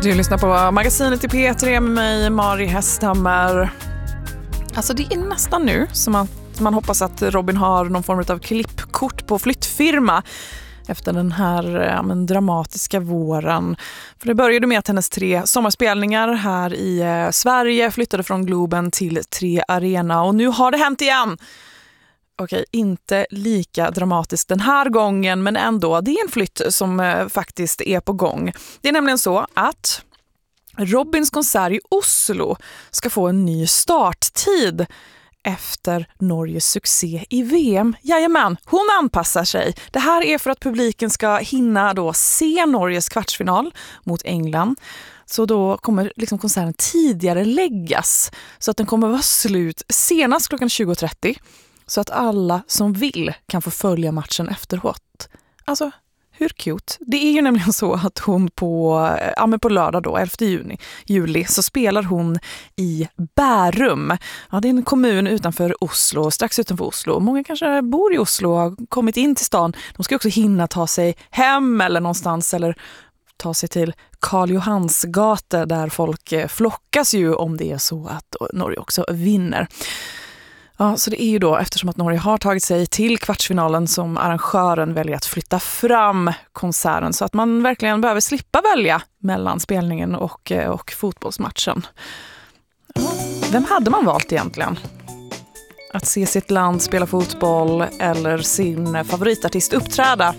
Du lyssnar på magasinet i P3 med mig, Mari Hästhammar. Alltså det är nästan nu som att man hoppas att Robin har någon form av klippkort på flyttfirma efter den här dramatiska våren. För det började med att hennes 3 sommarspelningar här i Sverige flyttade från Globen till 3 Arena. Och nu har det hänt igen. Okej, inte lika dramatiskt den här gången, men ändå. Det är en flytt som faktiskt är på gång. Det är nämligen så att Robins konsert i Oslo ska få en ny starttid efter Norges succé i VM. Jajamän, hon anpassar sig. Det här är för att publiken ska hinna då se Norges kvartsfinal mot England. Så då kommer liksom konserten tidigare läggas så att den kommer vara slut senast klockan 20.30. Så att alla som vill kan få följa matchen efteråt. Alltså, hur cute? Det är ju nämligen så att hon på lördag då, 11 juli, så spelar hon i Bärum. Ja, det är en kommun utanför Oslo, strax utanför Oslo. Många kanske bor i Oslo och har kommit in till stan. De ska också hinna ta sig hem eller någonstans eller ta sig till Karl Johans gata där folk flockas ju om det är så att Norge också vinner. Ja, så det är ju då eftersom att Norge har tagit sig till kvartsfinalen som arrangören väljer att flytta fram konserten så att man verkligen behöver slippa välja mellan spelningen och fotbollsmatchen. Ja, vem hade man valt egentligen? Att se sitt land spela fotboll eller sin favoritartist uppträda?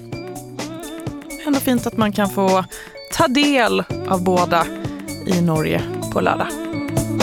Ändå fint att man kan få ta del av båda i Norge på lördag.